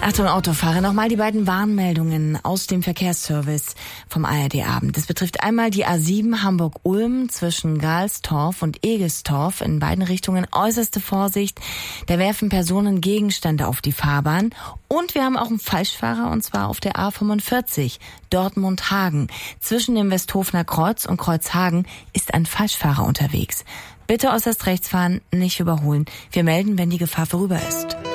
Achtung, Autofahrer, nochmal die beiden Warnmeldungen aus dem Verkehrsservice vom ARD-Abend. Das betrifft einmal die A7 Hamburg-Ulm zwischen Galstorf und Egestorf. In beiden Richtungen äußerste Vorsicht. Da werfen Personen Gegenstände auf die Fahrbahn. Und wir haben auch einen Falschfahrer, und zwar auf der A45 Dortmund-Hagen. Zwischen dem Westhofener Kreuz und Kreuzhagen ist ein Falschfahrer unterwegs. Bitte äußerst rechts fahren, nicht überholen. Wir melden, wenn die Gefahr vorüber ist.